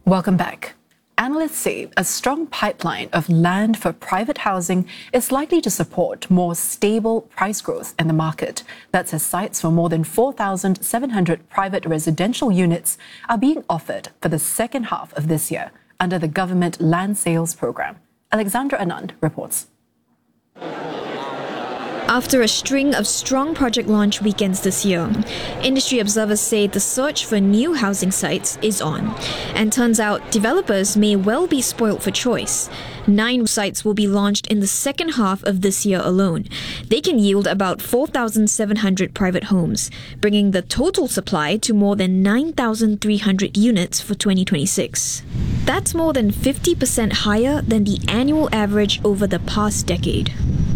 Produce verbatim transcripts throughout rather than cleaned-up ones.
Welcome back. Analysts say a strong pipeline of land for private housing is likely to support more stable price growth in the market. That's as sites for more than four thousand seven hundred private residential units are being offered for the second half of this year under the government land sales program. Alexandra Anand reports. After a string of strong project launch weekends this year, industry observers say the search for new housing sites is on. And turns out developers may well be spoilt for choice. Nine sites will be launched in the second half of this year alone. They can yield about four thousand seven hundred private homes, bringing the total supply to more than nine thousand three hundred units for twenty twenty-six. That's more than fifty percent higher than the annual average over the past decade.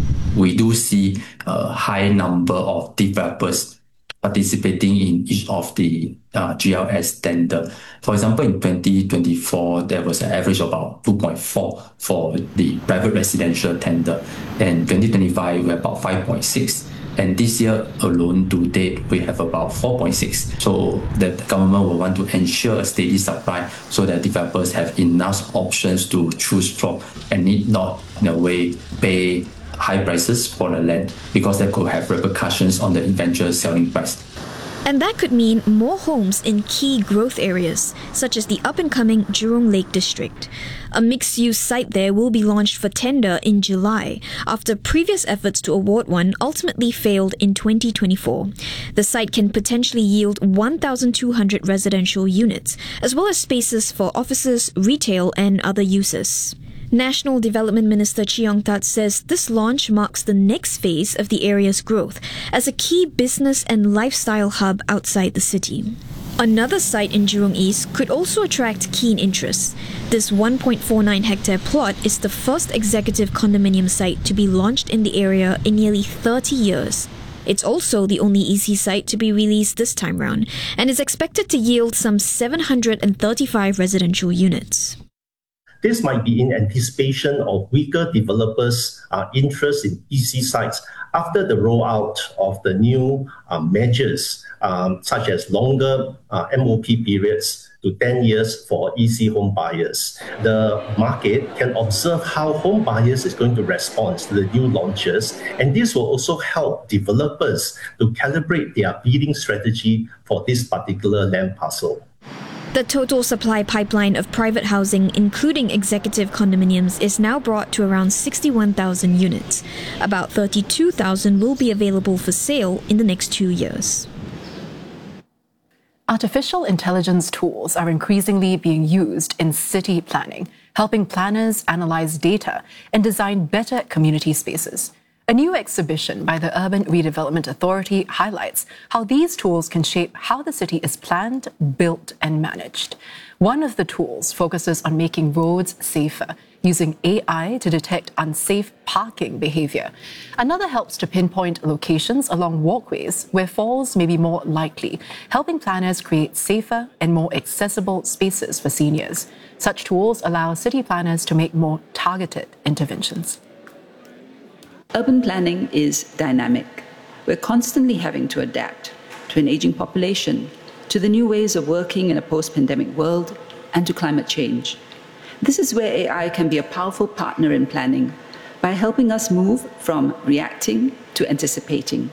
We do see a high number of developers participating in each of the uh, G L S tender. For example, in twenty twenty-four, there was an average of about two point four for the private residential tender. And twenty twenty-five, we're about five point six. And this year alone, to date, we have about four point six. So the government will want to ensure a steady supply so that developers have enough options to choose from and need not, in a way, pay high prices for the land, because that could have repercussions on the eventual selling price. And that could mean more homes in key growth areas, such as the up-and-coming Jurong Lake District. A mixed-use site there will be launched for tender in July, after previous efforts to award one ultimately failed in twenty twenty-four. The site can potentially yield one thousand two hundred residential units, as well as spaces for offices, retail, and other uses. National Development Minister Chee Yong Tat says this launch marks the next phase of the area's growth as a key business and lifestyle hub outside the city. Another site in Jurong East could also attract keen interest. This one point four nine hectare plot is the first executive condominium site to be launched in the area in nearly thirty years. It's also the only E C site to be released this time round and is expected to yield some seven hundred thirty-five residential units. This might be in anticipation of weaker developers' uh, interest in E C sites after the rollout of the new uh, measures, um, such as longer uh, M O P periods to ten years for E C home buyers. The market can observe how home buyers is going to respond to the new launches, and this will also help developers to calibrate their bidding strategy for this particular land parcel. The total supply pipeline of private housing, including executive condominiums, is now brought to around sixty-one thousand units. About thirty-two thousand will be available for sale in the next two years. Artificial intelligence tools are increasingly being used in city planning, helping planners analyze data and design better community spaces. A new exhibition by the Urban Redevelopment Authority highlights how these tools can shape how the city is planned, built, and managed. One of the tools focuses on making roads safer, using A I to detect unsafe parking behavior. Another helps to pinpoint locations along walkways where falls may be more likely, helping planners create safer and more accessible spaces for seniors. Such tools allow city planners to make more targeted interventions. Urban planning is dynamic. We're constantly having to adapt to an aging population, to the new ways of working in a post-pandemic world, and to climate change. This is where A I can be a powerful partner in planning by helping us move from reacting to anticipating.